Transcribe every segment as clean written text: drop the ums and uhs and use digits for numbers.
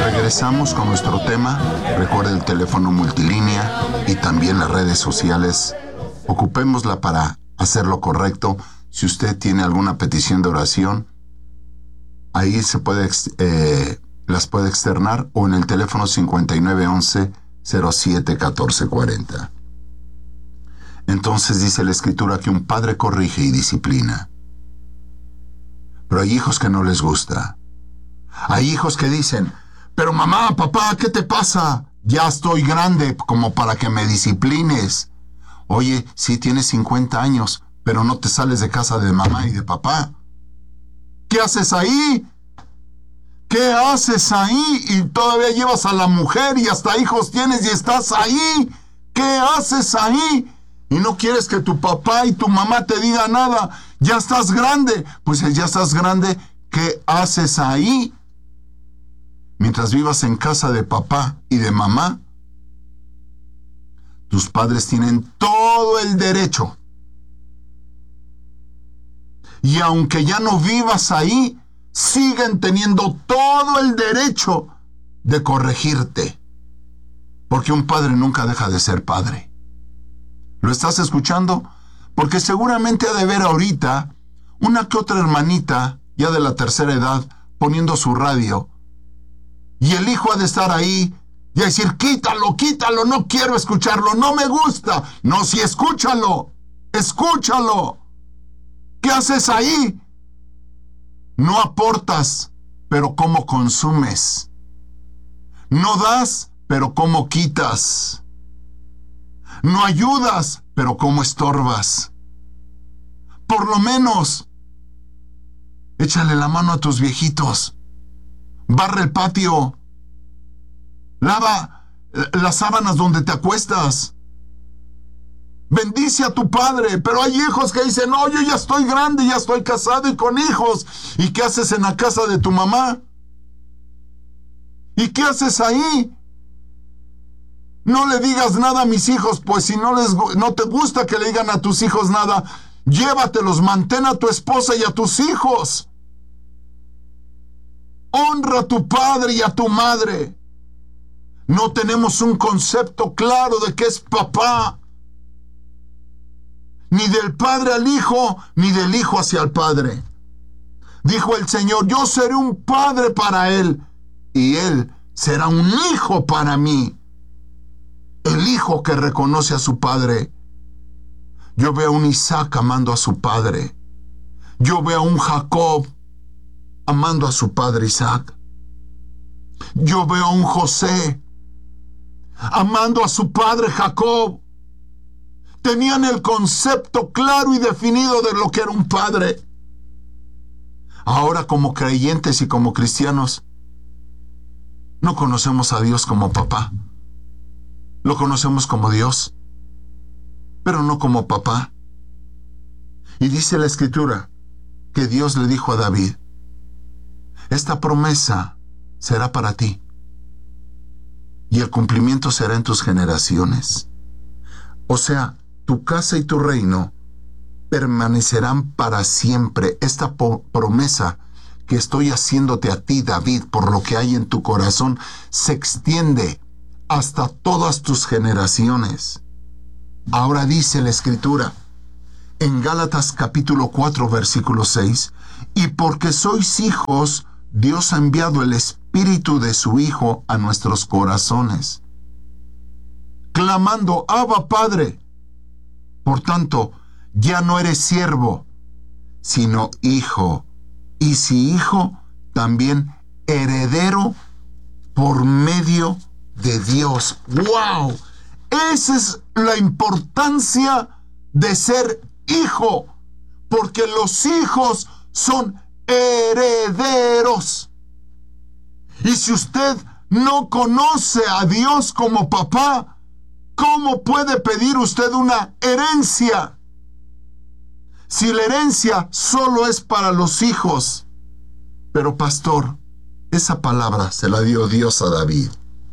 Regresamos con nuestro tema. Recuerde el teléfono multilínea y también las redes sociales. Ocupémosla para hacer lo correcto. Si usted tiene alguna petición de oración, ahí se puede las puede externar, o en el teléfono 5911-071440. Entonces dice la Escritura que un padre corrige y disciplina. Pero hay hijos que no les gusta. Hay hijos que dicen: pero mamá, papá, ¿qué te pasa? Ya estoy grande como para que me disciplines. Oye, sí tienes 50 años, pero no te sales de casa de mamá y de papá. ¿Qué haces ahí? ¿Qué haces ahí? Y todavía llevas a la mujer y hasta hijos tienes y estás ahí. ¿Qué haces ahí? Y no quieres que tu papá y tu mamá te digan nada. Ya estás grande. Pues ya estás grande, ¿qué haces ahí? Mientras vivas en casa de papá y de mamá, tus padres tienen todo el derecho. Y aunque ya no vivas ahí, siguen teniendo todo el derecho de corregirte. Porque un padre nunca deja de ser padre. ¿Lo estás escuchando? Porque seguramente ha de ver ahorita una que otra hermanita, ya de la tercera edad, poniendo su radio. Y el hijo ha de estar ahí y a decir: quítalo, quítalo, no quiero escucharlo, no me gusta. No, sí, escúchalo, escúchalo. ¿Qué haces ahí? No aportas, pero ¿cómo consumes? No das, pero ¿cómo quitas? No ayudas, pero ¿cómo estorbas? Por lo menos, échale la mano a tus viejitos. Barre el patio. Lava las sábanas donde te acuestas. Bendice a tu padre. Pero hay hijos que dicen: no, yo ya estoy grande, ya estoy casado y con hijos. ¿Y qué haces en la casa de tu mamá? ¿Y qué haces ahí? No le digas nada a mis hijos, pues si no te gusta que le digan a tus hijos nada, llévatelos, mantén a tu esposa y a tus hijos. Honra a tu padre y a tu madre. No tenemos un concepto claro de qué es papá. Ni del padre al hijo, ni del hijo hacia el padre. Dijo el Señor: yo seré un padre para él, y él será un hijo para mí. El hijo que reconoce a su padre. Yo veo a un Isaac amando a su padre. Yo veo a un Jacob amando a su padre Isaac. Yo veo a un José amando a su padre Jacob. Tenían el concepto claro y definido de lo que era un padre. Ahora, como creyentes y como cristianos, no conocemos a Dios como papá. Lo conocemos como Dios, pero no como papá. Y dice la Escritura que Dios le dijo a David: esta promesa será para ti, y el cumplimiento será en tus generaciones. O sea, tu casa y tu reino permanecerán para siempre. Esta promesa que estoy haciéndote a ti, David, por lo que hay en tu corazón, se extiende hasta todas tus generaciones. Ahora dice la Escritura en Gálatas capítulo 4 versículo 6: y porque sois hijos, Dios ha enviado el Espíritu de su Hijo a nuestros corazones, clamando: Abba, Padre. Por tanto, ya no eres siervo, sino hijo, y si hijo, también heredero por medio de Dios. ¡Wow! Esa es la importancia de ser hijo, porque los hijos son herederos. Y si usted no conoce a Dios como papá, ¿cómo puede pedir usted una herencia? Si la herencia solo es para los hijos. Pero pastor, esa palabra se la dio Dios a David.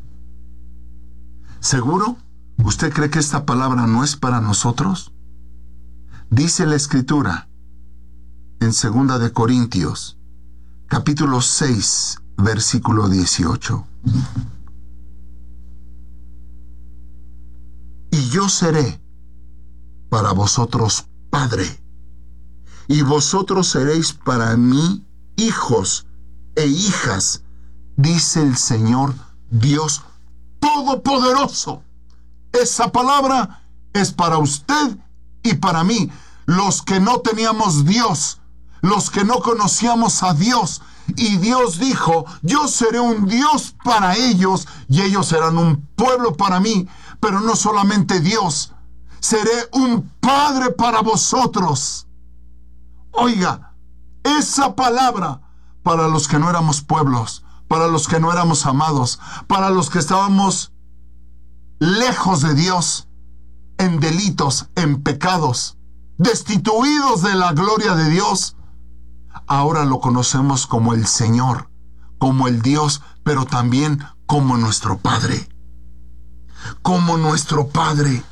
¿Seguro? ¿Usted cree que esta palabra no es para nosotros? Dice la Escritura en 2 de Corintios, capítulo 6, versículo 18. Y yo seré para vosotros Padre, y vosotros seréis para mí hijos e hijas, dice el Señor Dios Todopoderoso. Esa palabra es para usted y para mí, los que no teníamos Dios, los que no conocíamos a Dios. Y Dios dijo, yo seré un Dios para ellos y ellos serán un pueblo para mí. Pero no solamente Dios, seré un Padre para vosotros. Oiga, esa palabra para los que no éramos pueblos, para los que no éramos amados, para los que estábamos lejos de Dios, en delitos, en pecados, destituidos de la gloria de Dios, ahora lo conocemos como el Señor, como el Dios, pero también como nuestro Padre. Como nuestro Padre.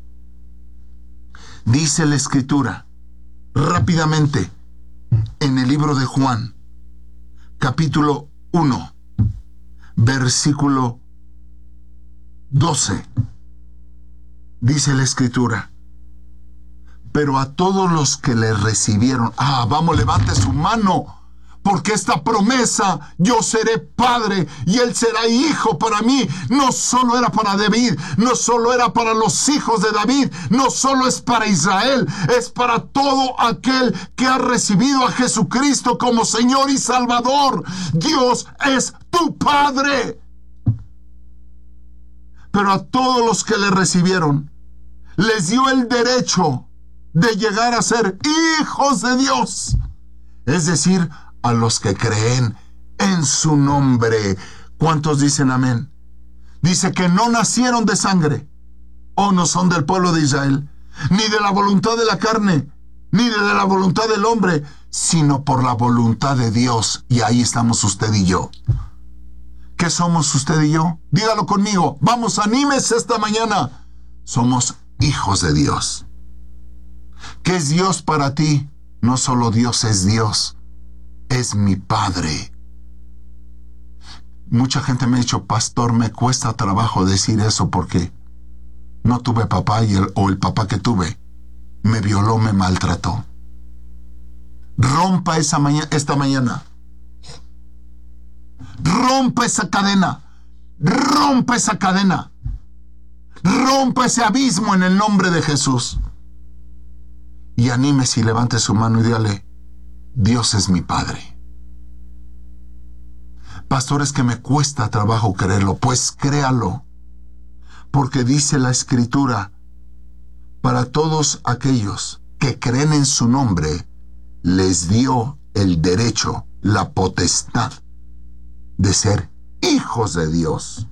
Dice la Escritura, rápidamente, en el libro de Juan, capítulo 1, versículo 12. Dice la Escritura, pero a todos los que le recibieron, vamos, levante su mano, porque esta promesa, yo seré padre y él será hijo para mí, no solo era para David, no solo era para los hijos de David, no solo es para Israel, es para todo aquel que ha recibido a Jesucristo como Señor y Salvador. Dios es tu Padre. Pero a todos los que le recibieron, les dio el derecho de llegar a ser hijos de Dios, es decir, a los que creen en su nombre. ¿Cuántos dicen amén? Dice que no nacieron de sangre, o no son del pueblo de Israel, ni de la voluntad de la carne, ni de la voluntad del hombre, sino por la voluntad de Dios. Y ahí estamos usted y yo. ¿Qué somos usted y yo? Dígalo conmigo. Vamos, anímese esta mañana. Somos hijos de Dios. ¿Qué es Dios para ti? No solo Dios es Dios, es mi Padre. Mucha gente me ha dicho, pastor, me cuesta trabajo decir eso porque no tuve papá o el papá que tuve me violó, me maltrató. Rompa esta mañana. Rompa esa cadena. Rompa esa cadena. Rompa ese abismo en el nombre de Jesús. Y anímese y levante su mano y dígale, Dios es mi Padre. Pastor, es que me cuesta trabajo creerlo. Pues créalo, porque dice la Escritura, para todos aquellos que creen en su nombre, les dio el derecho, la potestad de ser hijos de Dios.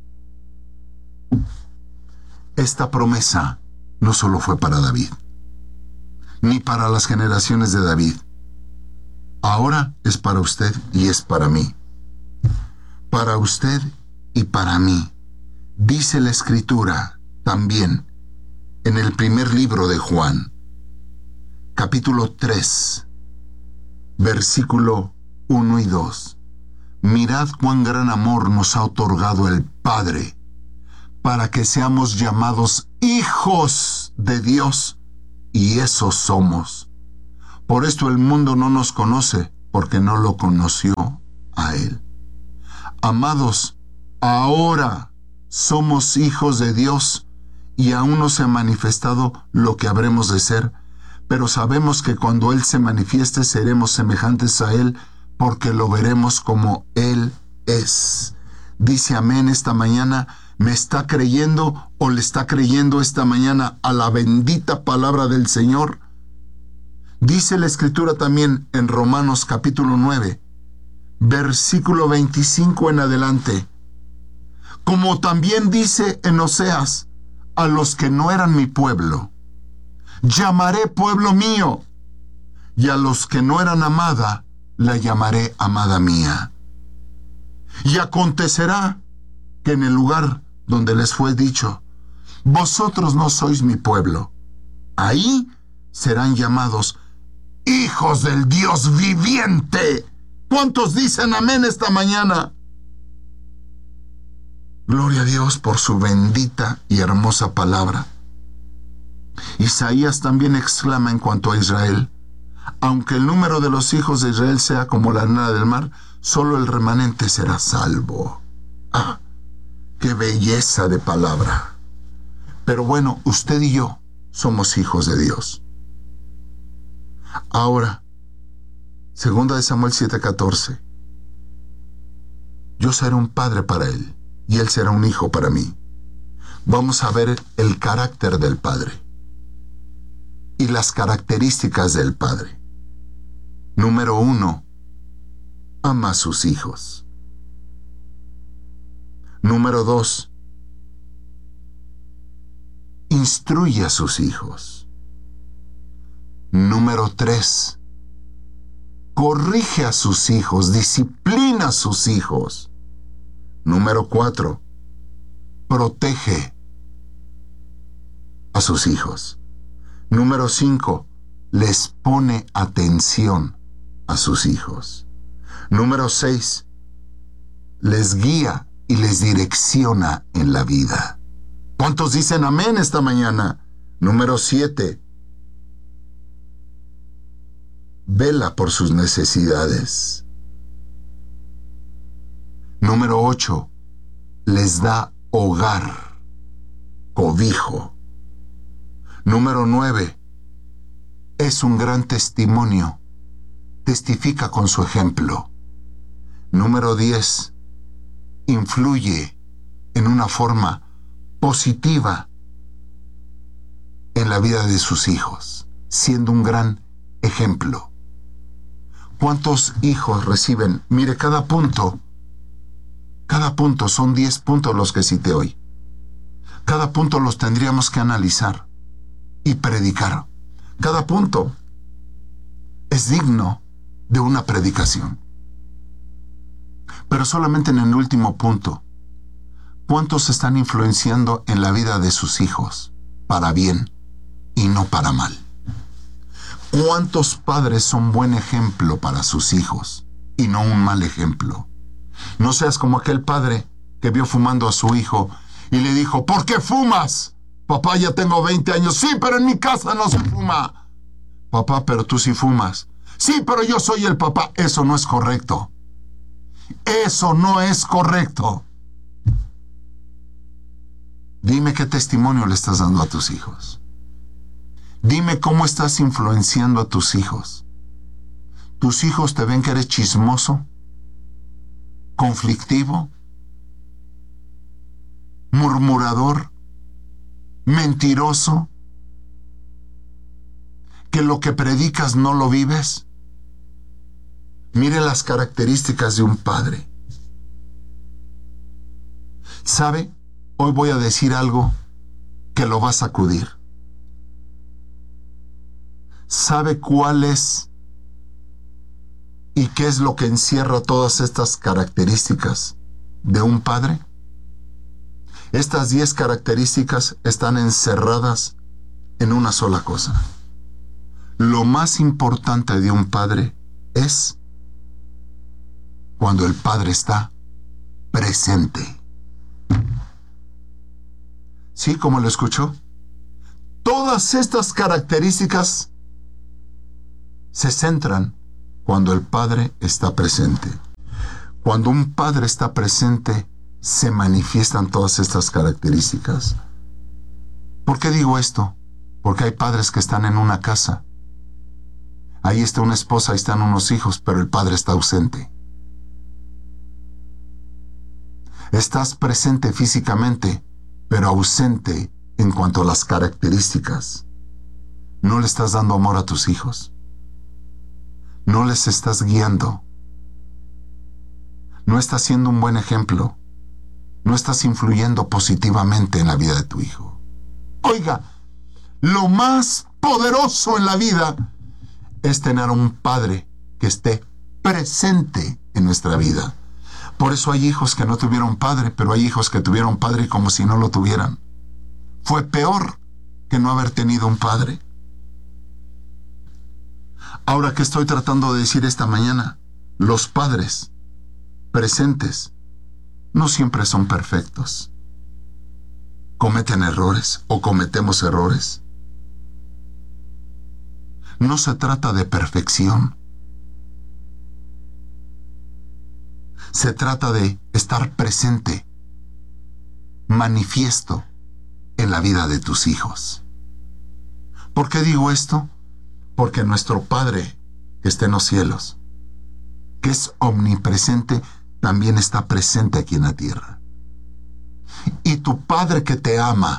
Esta promesa no solo fue para David, ni para las generaciones de David. Ahora es para usted y es para mí. Para usted y para mí. Dice la Escritura también en el primer libro de Juan, capítulo 3, versículo 1 y 2. Mirad cuán gran amor nos ha otorgado el Padre, para que seamos llamados hijos de Dios, y eso somos. Por esto el mundo no nos conoce, porque no lo conoció a Él. Amados, ahora somos hijos de Dios, y aún no se ha manifestado lo que habremos de ser, pero sabemos que cuando Él se manifieste seremos semejantes a Él, porque lo veremos como Él es. Dice amén esta mañana. ¿Me está creyendo o le está creyendo esta mañana a la bendita palabra del Señor? Dice la Escritura también en Romanos capítulo 9, versículo 25 en adelante. Como también dice en Oseas, a los que no eran mi pueblo, llamaré pueblo mío, y a los que no eran amada, la llamaré amada mía. Y acontecerá que en el lugar donde les fue dicho, vosotros no sois mi pueblo, ahí serán llamados hijos del Dios viviente. ¿Cuántos dicen amén esta mañana? Gloria a Dios por su bendita y hermosa palabra. Isaías también exclama en cuanto a Israel: aunque el número de los hijos de Israel sea como la arena del mar, solo el remanente será salvo. ¡Ah! ¡Qué belleza de palabra! Pero bueno, usted y yo somos hijos de Dios. Ahora, 2 Samuel 7:14. Yo seré un padre para él, y él será un hijo para mí. Vamos a ver el carácter del padre y las características del padre. Número 1, ama a sus hijos. Número 2, instruye a sus hijos. Número 3, corrige a sus hijos, disciplina a sus hijos. Número 4, protege a sus hijos. Número 5, les pone atención a sus hijos. Número 6, les guía y les direcciona en la vida. ¿Cuántos dicen amén esta mañana? Número 7, vela por sus necesidades. Número 8, les da hogar, cobijo. Número 9, es un gran testimonio, testifica con su ejemplo. Número 10, influye en una forma positiva en la vida de sus hijos, siendo un gran ejemplo. ¿Cuántos hijos reciben? Mire, cada punto son 10 puntos los que cité hoy. Cada punto los tendríamos que analizar y predicar. Cada punto es digno de una predicación. Pero solamente en el último punto, ¿cuántos están influenciando en la vida de sus hijos para bien y no para mal? ¿Cuántos padres son buen ejemplo para sus hijos y no un mal ejemplo? No seas como aquel padre que vio fumando a su hijo y le dijo: ¿por qué fumas? Papá, ya tengo 20 años. Sí, pero en mi casa no se fuma. Papá, pero tú sí fumas. Sí, pero yo soy el papá. Eso no es correcto. Eso no es correcto. Dime qué testimonio le estás dando a tus hijos. Dime cómo estás influenciando a tus hijos. ¿Tus hijos te ven que eres chismoso, conflictivo, murmurador, mentiroso, que lo que predicas no lo vives? Mire las características de un padre. ¿Sabe? Hoy voy a decir algo que lo va a sacudir. ¿Sabe cuál es y qué es lo que encierra todas estas características de un padre? Estas 10 características están encerradas en una sola cosa. Lo más importante de un padre es cuando el padre está presente. ¿Sí? ¿Cómo lo escuchó? Todas estas características se centran cuando el padre está presente. Cuando un padre está presente, se manifiestan todas estas características. ¿Por qué digo esto? Porque hay padres que están en una casa. Ahí está una esposa, ahí están unos hijos, pero el padre está ausente. Estás presente físicamente, pero ausente en cuanto a las características. No le estás dando amor a tus hijos. No les estás guiando. No estás siendo un buen ejemplo. No estás influyendo positivamente en la vida de tu hijo. Oiga, lo más poderoso en la vida es tener un padre que esté presente en nuestra vida. Por eso hay hijos que no tuvieron padre, pero hay hijos que tuvieron padre como si no lo tuvieran. Fue peor que no haber tenido un padre. Ahora, ¿qué estoy tratando de decir esta mañana? Los padres presentes no siempre son perfectos. Cometen errores o cometemos errores. No se trata de perfección. Se trata de estar presente, manifiesto en la vida de tus hijos. ¿Por qué digo esto? Porque nuestro Padre que está en los cielos, que es omnipresente, también está presente aquí en la tierra. Y tu Padre que te ama,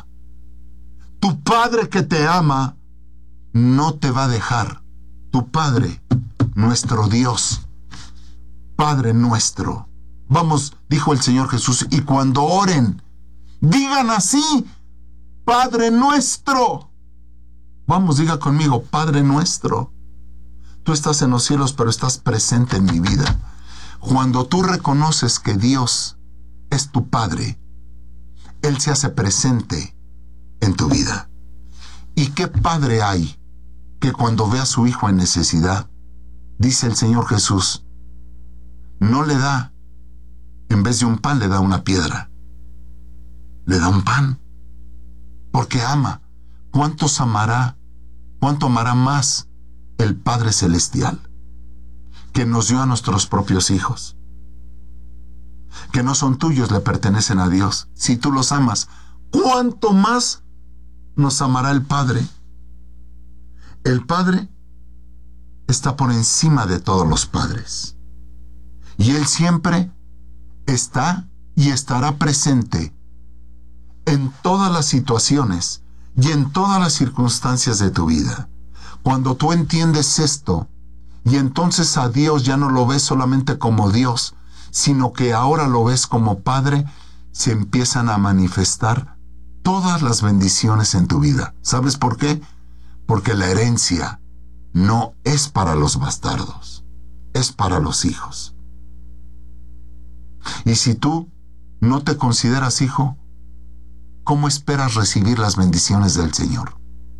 no te va a dejar. Tu Padre, nuestro Dios, Padre nuestro. Vamos, dijo el Señor Jesús, y cuando oren, digan así: Padre nuestro. Vamos, diga conmigo: Padre nuestro. Tú estás en los cielos, pero estás presente en mi vida. Cuando tú reconoces que Dios es tu Padre, Él se hace presente en tu vida. ¿Y qué padre hay que cuando ve a su hijo en necesidad, dice el Señor Jesús, no le da, en vez de un pan, le da una piedra? Le da un pan, porque ama. ¿Cuánto amará más el Padre Celestial, que nos dio a nuestros propios hijos, que no son tuyos, le pertenecen a Dios? Si tú los amas, ¿cuánto más nos amará el Padre? El Padre está por encima de todos los padres, y Él siempre está y estará presente en todas las situaciones y en todas las circunstancias de tu vida. Cuando tú entiendes esto, y entonces a Dios ya no lo ves solamente como Dios, sino que ahora lo ves como Padre, se empiezan a manifestar todas las bendiciones en tu vida. ¿Sabes por qué? Porque la herencia no es para los bastardos, es para los hijos. Y si tú no te consideras hijo, ¿cómo esperas recibir las bendiciones del Señor?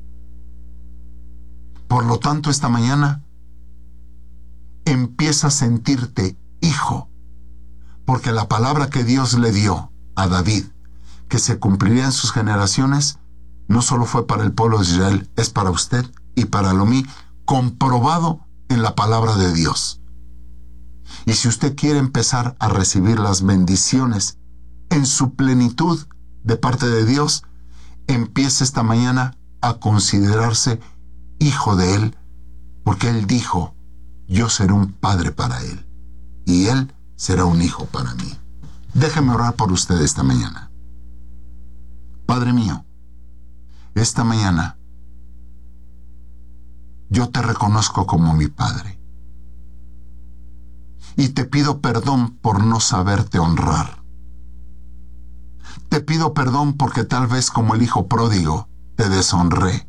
Por lo tanto, esta mañana empieza a sentirte hijo, porque la palabra que Dios le dio a David, que se cumpliría en sus generaciones, no solo fue para el pueblo de Israel, es para usted y para mí, comprobado en la palabra de Dios. Y si usted quiere empezar a recibir las bendiciones en su plenitud de parte de Dios, empiece esta mañana a considerarse hijo de Él, porque Él dijo: yo seré un padre para Él, y Él será un hijo para mí. Déjeme orar por usted esta mañana. Padre mío, esta mañana yo te reconozco como mi Padre, y te pido perdón por no saberte honrar. Te pido perdón porque tal vez, como el hijo pródigo, te deshonré.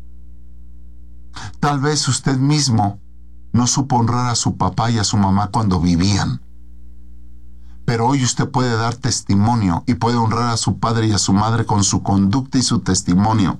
Tal vez usted mismo no supo honrar a su papá y a su mamá cuando vivían. Pero hoy usted puede dar testimonio y puede honrar a su padre y a su madre con su conducta y su testimonio.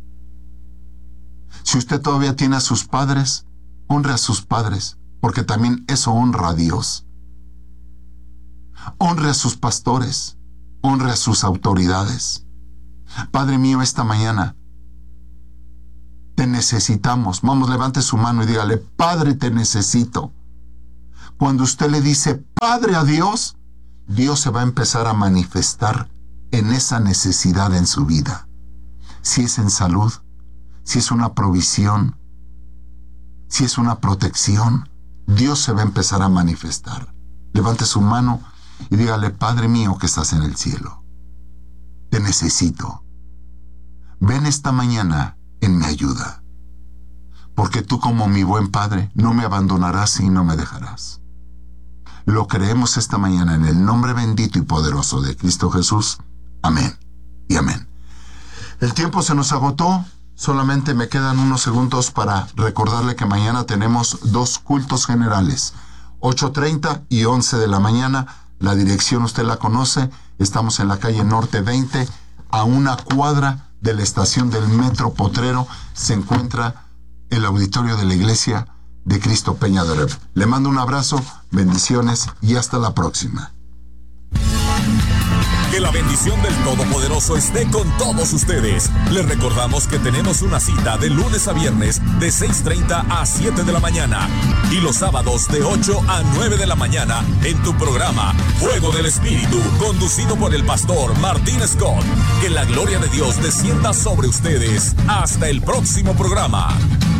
Si usted todavía tiene a sus padres, honre a sus padres, porque también eso honra a Dios. Honre a sus pastores, honre a sus autoridades. Padre mío, esta mañana te necesitamos. Vamos, levante su mano y dígale: Padre, te necesito. Cuando usted le dice Padre a Dios, Dios se va a empezar a manifestar en esa necesidad en su vida. Si es en salud, si es una provisión, si es una protección, Dios se va a empezar a manifestar. Levante su mano y dígale: Padre mío que estás en el cielo, te necesito. Ven esta mañana en mi ayuda, porque tú, como mi buen Padre, no me abandonarás y no me dejarás. Lo creemos esta mañana en el nombre bendito y poderoso de Cristo Jesús. Amén y amén. El tiempo se nos agotó. Solamente me quedan unos segundos para recordarle que mañana tenemos 2 cultos generales, 8:30 y 11 de la mañana. La dirección usted la conoce. Estamos en la calle Norte 20, a una cuadra de la estación del Metro Potrero. Se encuentra el auditorio de la Iglesia de Cristo Peña de Oro. Le mando un abrazo, bendiciones y hasta la próxima. Que la bendición del Todopoderoso esté con todos ustedes. Les recordamos que tenemos una cita de lunes a viernes de 6:30 a 7 de la mañana y los sábados de 8 a 9 de la mañana en tu programa Fuego del Espíritu, conducido por el pastor Martín Scott. Que la gloria de Dios descienda sobre ustedes. Hasta el próximo programa.